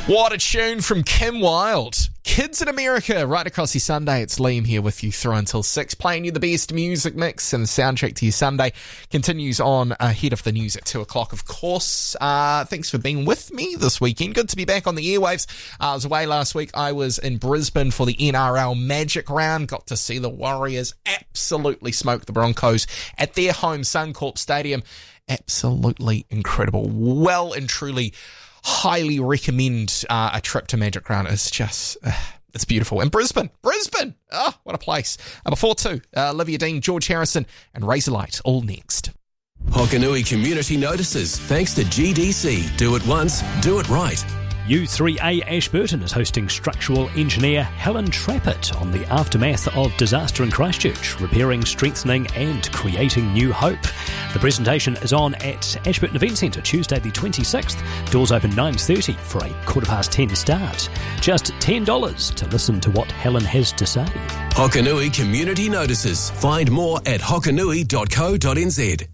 What a tune from Kim Wilde. Kids in America, right across your Sunday. It's Liam here with you through until 6, playing you the best music mix, and the soundtrack to your Sunday continues on ahead of the news at 2 o'clock, of course. Thanks for being with me this weekend. Good to be back on the airwaves. I was away last week. I was in Brisbane for the NRL Magic Round. Got to see the Warriors absolutely smoke the Broncos at their home Suncorp Stadium. Absolutely incredible. Well and truly highly recommend a trip to Magic Round. It's just, it's beautiful. And Brisbane, oh, what a place. Before 2, Olivia Dean, George Harrison, and Razorlight, all next. Hokanui Community Notices, thanks to GDC. Do it once, do it right. U3A Ashburton is hosting structural engineer Helen Trappett on the aftermath of disaster in Christchurch, repairing, strengthening and creating new hope. The presentation is on at Ashburton Event Centre Tuesday the 26th. Doors open 9:30 for a 10:15 start. Just $10 to listen to what Helen has to say. Hokanui Community Notices. Find more at hokanui.co.nz.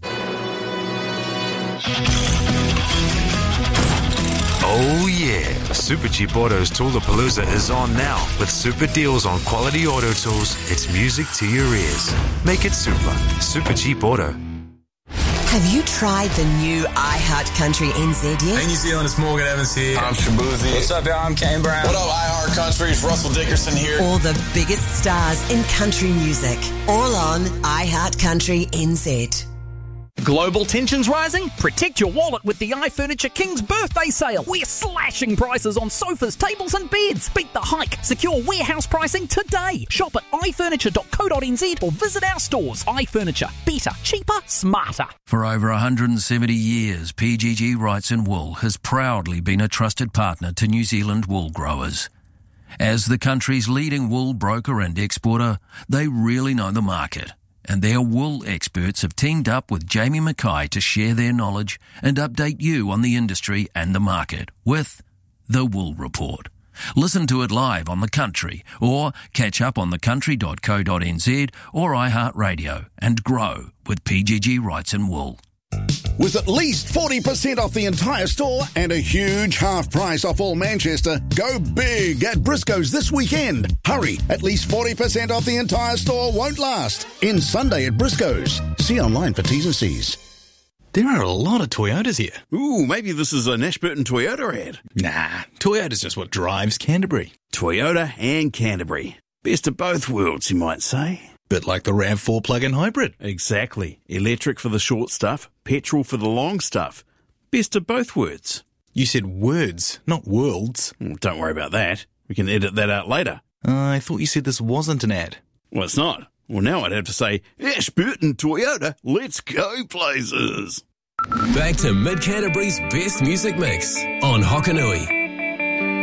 Oh yeah, Super Cheap Auto's Toolapalooza is on now. With super deals on quality auto tools, it's music to your ears. Make it super. Super Cheap Auto. Have you tried the new iHeart Country NZ yet? Hey New Zealand, it's Morgan Evans here. I'm Shabuzi. What's up, y'all? I'm Kane Brown. What up, iHeart Country? It's Russell Dickerson here. All the biggest stars in country music. All on iHeart Country NZ. Global tensions rising? Protect your wallet with the iFurniture King's Birthday Sale. We're slashing prices on sofas, tables and beds. Beat the hike. Secure warehouse pricing today. Shop at ifurniture.co.nz or visit our stores. iFurniture. Better, cheaper, smarter. For over 170 years, PGG Wrights & Wool has proudly been a trusted partner to New Zealand wool growers. As the country's leading wool broker and exporter, they really know the market. And their wool experts have teamed up with Jamie Mackay to share their knowledge and update you on the industry and the market with The Wool Report. Listen to it live on The Country or catch up on thecountry.co.nz or iHeartRadio and grow with PGG Wrights & Wool. With at least 40% off the entire store and a huge half price off all Manchester, go big at Briscoe's this weekend. Hurry, at least 40% off the entire store won't last. In Sunday at Briscoe's. See online for T's and C's. There are a lot of Toyotas here. Ooh, maybe this is an Ashburton Toyota ad. Nah, Toyota's just what drives Canterbury. Toyota and Canterbury. Best of both worlds, you might say. Bit like the RAV4 plug-in hybrid. Exactly. Electric for the short stuff, petrol for the long stuff. Best of both worlds. You said words, not worlds. Don't worry about that. We can edit that out later. I thought you said this wasn't an ad. Well, it's not. Well, now I'd have to say, Ashburton Toyota, let's go places. Back to Mid Canterbury's best music mix on Hokanui.